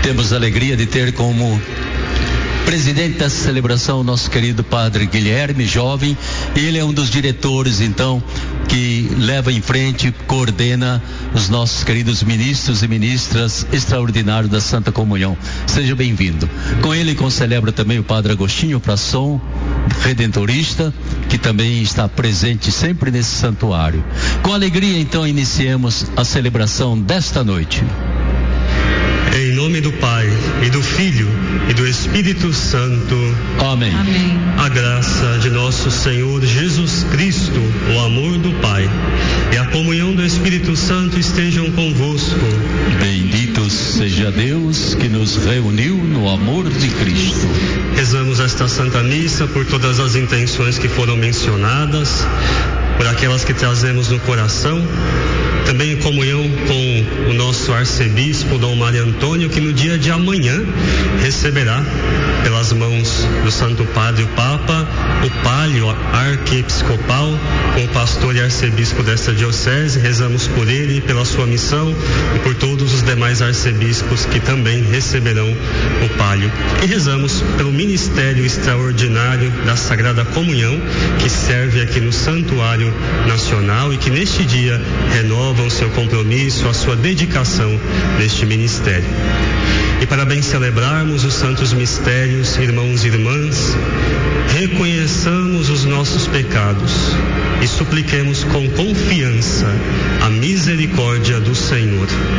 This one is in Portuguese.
Temos a alegria de ter como presidente dessa celebração o nosso querido padre Guilherme, jovem. Ele é um dos diretores, então, que leva em frente, coordena os nossos queridos ministros e ministras extraordinários da Santa Comunhão. Seja bem-vindo. Com ele concelebra também o padre Agostinho Prasson, redentorista, que também está presente sempre nesse santuário. Com alegria, então, iniciemos a celebração desta noite. Em nome do Pai, e do Filho, e do Espírito Santo. Amém. Amém. A graça de nosso Senhor Jesus Cristo, o amor do Pai e a comunhão do Espírito Santo estejam convosco. Bendito seja Deus que nos reuniu no amor de Cristo. Rezamos esta Santa Missa por todas as intenções que foram mencionadas, por aquelas que trazemos no coração, também em comunhão com o nosso arcebispo Dom Mário Antônio, que no dia de amanhã receberá pelas mãos do Santo Padre o Papa o palio arquiepiscopal com o pastor e arcebispo desta diocese. Rezamos por ele e pela sua missão e por todos os demais arcebispos que também receberão o palio. E rezamos pelo ministério extraordinário da Sagrada Comunhão, que serve aqui no Santuário Nacional e que neste dia renovam seu compromisso, a sua dedicação neste ministério. E para bem celebrarmos os santos mistérios, irmãos e irmãs, reconheçamos os nossos pecados e supliquemos com confiança a misericórdia do Senhor.